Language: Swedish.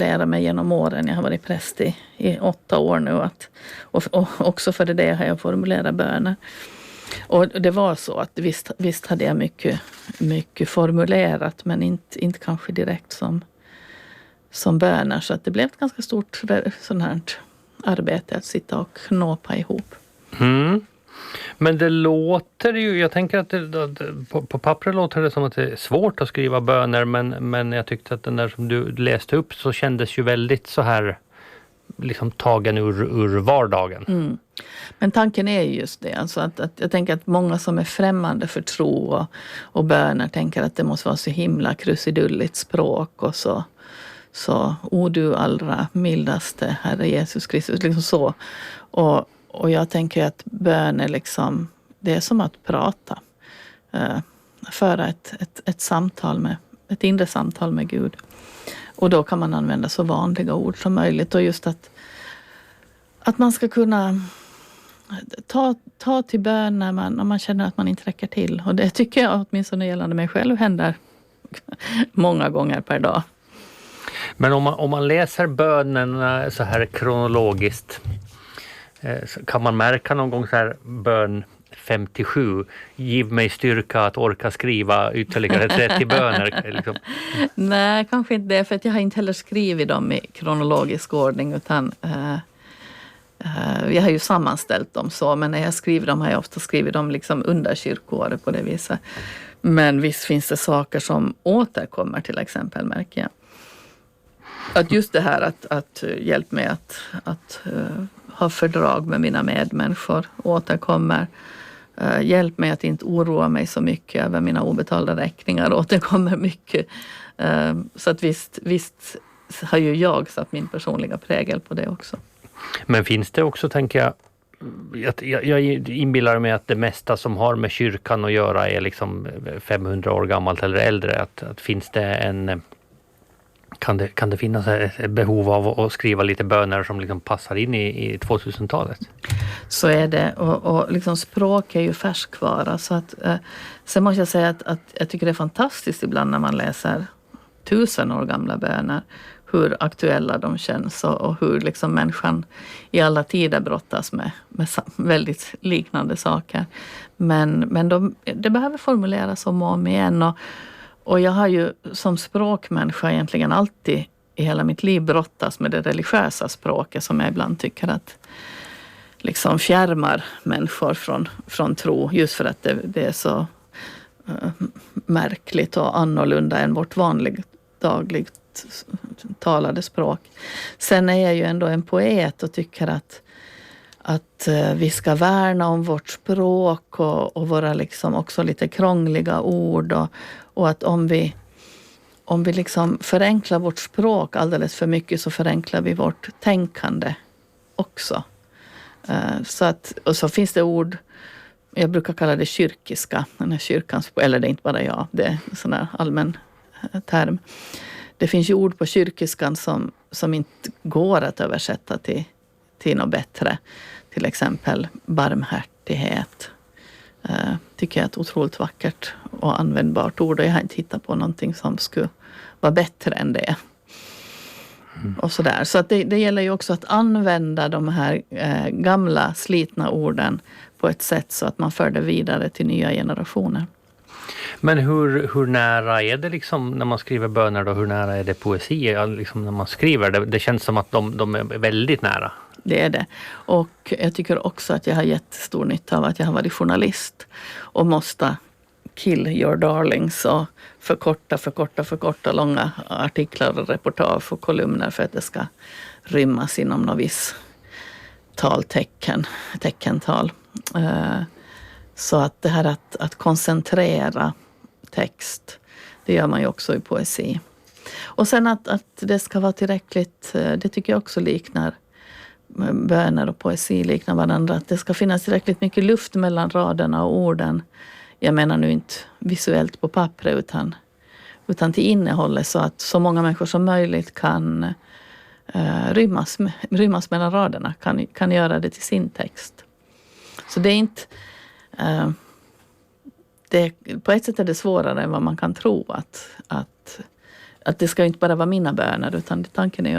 lära mig genom åren. Jag har varit präst i 8 år nu. Och också för det har jag formulerat böner. Och det var så att visst hade jag mycket formulerat, men inte kanske direkt som böner. Så att det blev ett ganska stort sånt här arbete att sitta och knåpa ihop. Mm. Men det låter ju, jag tänker att på pappret låter det som att det är svårt att skriva böner, men jag tyckte att den där som du läste upp så kändes ju väldigt så här liksom tagen ur vardagen. Mm. Men tanken är just det, alltså att jag tänker att många som är främmande för tro och böner tänker att det måste vara så himla krusidulligt språk och så du allra mildaste Herre Jesus Kristus, liksom så. Och jag tänker att bön är liksom, det är som att prata. Föra ett samtal ett inre samtal med Gud. Och då kan man använda så vanliga ord som möjligt. Och just att man ska kunna ta till bön när man känner att man inte räcker till. Och det tycker jag, åtminstone gällande mig själv, händer många gånger per dag. Men om man läser bönen så här kronologiskt, kan man märka någon gång så här bön 57, giv mig styrka att orka skriva ytterligare 30 böner. Liksom. Nej, kanske inte det, för att jag har inte heller skrivit dem i kronologisk ordning, utan jag har ju sammanställt dem så, men när jag skriver dem har jag ofta skrivit dem liksom under kyrkoåret på det viset. Men visst finns det saker som återkommer, till exempel, märker jag. Att just det här att hjälp mig att ha fördrag med mina medmänniskor återkommer. Hjälp mig att inte oroa mig så mycket över mina obetalda räkningar återkommer mycket. Så att visst har ju jag satt min personliga prägel på det också. Men finns det också, tänker jag inbillar mig att det mesta som har med kyrkan att göra är liksom 500 år gammalt eller äldre. Att finns det kan det finnas ett behov av att skriva lite böner som liksom passar in i 2000-talet? Så är det. Och liksom språk är ju färskvara. Så att, sen måste jag säga att jag tycker det är fantastiskt ibland när man läser 1000 år gamla böner. Hur aktuella de känns och hur liksom människan i alla tider brottas med väldigt liknande saker. Men det behöver formuleras om och om igen. Och jag har ju som språkmänniska egentligen alltid i hela mitt liv brottas med det religiösa språket som jag ibland tycker att liksom fjärmar människor från tro, just för att det är så märkligt och annorlunda än vårt dagligt talade språk. Sen är jag ju ändå en poet och tycker att vi ska värna om vårt språk och våra liksom också lite krångliga ord och att om vi liksom förenklar vårt språk alldeles för mycket så förenklar vi vårt tänkande också. Och så finns det ord, jag brukar kalla det kyrkiska, den här kyrkans, eller det är inte bara jag, det är en sån här allmän term. Det finns ju ord på kyrkiskan som inte går att översätta till något bättre. Till exempel barmhärtighet. Tycker jag är ett otroligt vackert och användbart ord. Och jag har inte hittat på någonting som skulle vara bättre än det. Och sådär. Så att det gäller ju också att använda de här gamla slitna orden på ett sätt så att man för det vidare till nya generationer. Men hur nära är det liksom när man skriver böner då? Hur nära är det poesi liksom när man skriver? Det känns som att de är väldigt nära. Det är det. Och jag tycker också att jag har jättestor nytta av att jag har varit journalist och måste kill your darlings och förkorta långa artiklar och reportage och kolumner för att det ska rymmas inom något viss teckental. Så att det här att koncentrera text, det gör man ju också i poesi. Och sen att det ska vara tillräckligt, det tycker jag också liknar böner och poesi liknar varandra. Att det ska finnas tillräckligt mycket luft mellan raderna och orden. Jag menar nu inte visuellt på pappret utan till innehållet så att så många människor som möjligt kan rymmas mellan raderna, kan göra det till sin text. Så det är inte... på ett sätt är det svårare än vad man kan tro att det ska inte bara vara mina böner utan tanken är ju